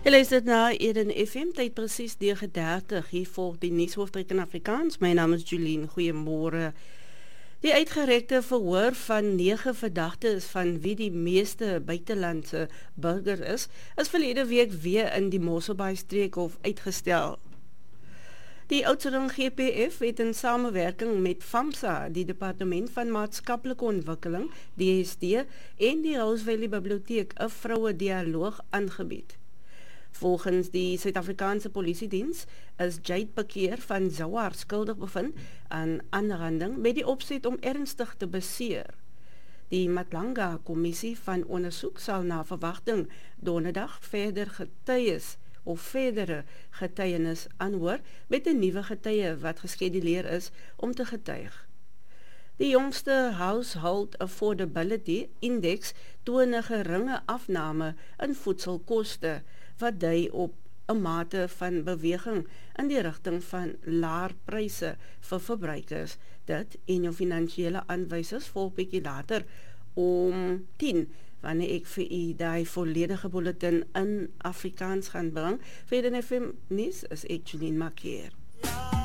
Jy luister na Eden FM, tyd presies 9:30. Hier volg die nuushoofdryk in Afrikaans. My naam is Julien. Goeiemôre. Die uitgerekte verhoor van 9 verdagtes van wie die meeste buitelandse burger is verlede week weer in die Mosselbaai streekhof uitgestel. Die Oudtshoorn GPF het in samewerking met FAMSA, die Departement van Maatskaplike Ontwikkeling, DSD, en die Rose Valley Biblioteek 'n vroue dialoog aangebied. Volgens die Suid-Afrikaanse Polisiediens is Jade Pakeer van Zouar skuldig bevind aan aanranding met die opset om ernstig te beseer. Die Matlanga-kommissie van ondersoek sal na verwagting donderdag verdere getuienis aanhoor met 'n nuwe getuie wat geskeduleer is om te getuig. Die jongste Household Affordability Index toon 'n geringe afname in voedselkoste, wat dui op 'n mate van beweging in die rigting van laer pryse vir verbruikers. Dit en jou finansiële aanwysers volg bietjie later om 10, wanneer ek vir u die volledige bulletin in Afrikaans gaan bring. Vir die FM nuus is ek Julien Makier.